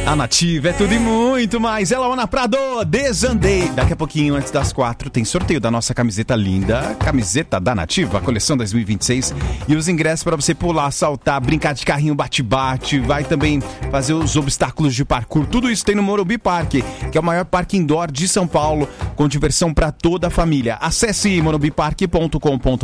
A Nativa é tudo e muito mais. Ela, Ana Prado, Desandei. Daqui a pouquinho, antes das 4, tem sorteio da nossa camiseta linda. Camiseta da Nativa, coleção 2026. E os ingressos para você pular, saltar, brincar de carrinho bate-bate. Vai também fazer os obstáculos de parkour. Tudo isso tem no Morumbi Park, que é o maior parque indoor de São Paulo, com diversão para toda a família. Acesse morumbipark.com.br.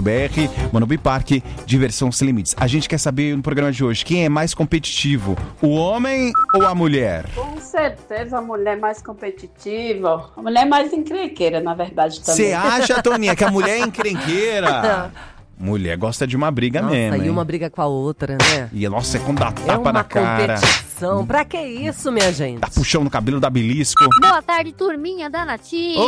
Morumbi Park, diversão sem limites. A gente quer saber no programa de hoje, quem é mais competitivo, o homem ou a mulher? Com certeza a mulher mais competitiva, a mulher mais encrenqueira, na verdade, também. Você acha, Toninha, que a mulher é encrenqueira? Mulher gosta de uma briga mesmo, e uma briga com a outra, né? E nossa, é quando dá tapa na cara. Competição. Pra que isso, minha gente? Dá puxão no cabelo, dá belisco. Boa tarde, turminha da Nativa.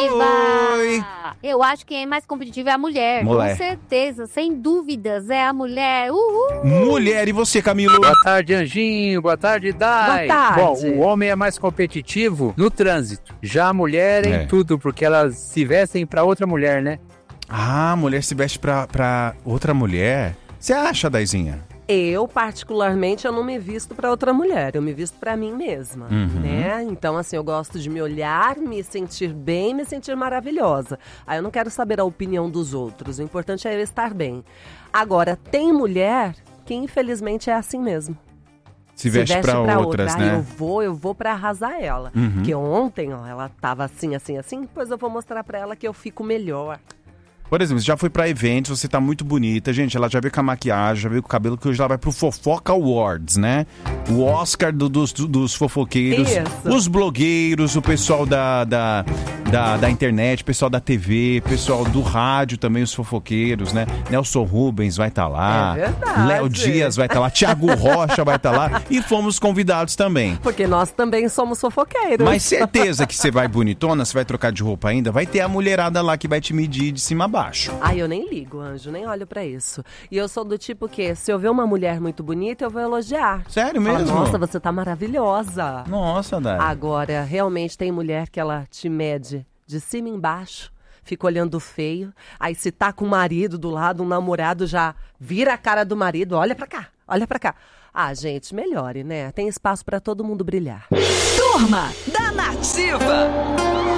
Oi! Eu acho que quem é mais competitivo é a mulher. Mulher. Com certeza, sem dúvidas, é a mulher. Uhul! Mulher, e você, Camilo? Boa tarde, Anjinho. Boa tarde, Dai. Boa tarde. Bom, o homem é mais competitivo no trânsito. Já a mulher em tudo, porque elas se vestem pra outra mulher, né? Ah, a mulher se veste pra outra mulher? Você acha, Daizinha? Eu, particularmente, eu não me visto pra outra mulher. Eu me visto pra mim mesma, né? Então, assim, eu gosto de me olhar, me sentir bem, me sentir maravilhosa. Aí eu não quero saber a opinião dos outros. O importante é eu estar bem. Agora, tem mulher que, infelizmente, é assim mesmo. Se veste pra outras, né? Eu vou pra arrasar ela. Porque ontem, ó, ela tava assim, pois eu vou mostrar pra ela que eu fico melhor. Por exemplo, você já foi pra eventos, você tá muito bonita. Gente, ela já veio com a maquiagem, já veio com o cabelo, que hoje ela vai pro Fofoca Awards, né? O Oscar dos fofoqueiros. Isso. Os blogueiros, o pessoal da internet, o pessoal da TV, o pessoal do rádio também, os fofoqueiros, né? Nelson Rubens vai estar lá. É verdade. Léo Dias vai estar lá. Thiago Rocha vai estar lá. E fomos convidados também. Porque nós também somos fofoqueiros. Mas certeza que você vai bonitona, você vai trocar de roupa ainda, vai ter a mulherada lá que vai te medir de cima a baixo. Ai, eu nem ligo, Anjo, nem olho pra isso. E eu sou do tipo que, se eu ver uma mulher muito bonita, eu vou elogiar. Sério mesmo? Fala, nossa, você tá maravilhosa. Nossa, Dai. Agora, realmente tem mulher que ela te mede de cima embaixo, fica olhando feio. Aí se tá com o marido do lado, um namorado já vira a cara do marido, olha pra cá, olha pra cá. Ah, gente, melhore, né? Tem espaço pra todo mundo brilhar. Turma da Nativa.